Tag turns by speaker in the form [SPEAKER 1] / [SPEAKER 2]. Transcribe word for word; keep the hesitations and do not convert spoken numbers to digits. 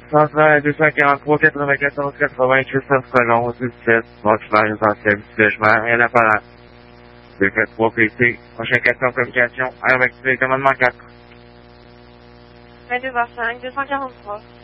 [SPEAKER 1] Central deux cent quarante-trois quatre-vingt-quatorze quatre-vingt-huit soixante-onze dix-sept, Mortifère essentiel du logement, rien d'apparent. deux quatre trois P C, prochaine question communication, à activer commandement quatre.
[SPEAKER 2] vingt-deux heures cinq, deux cent quarante-trois.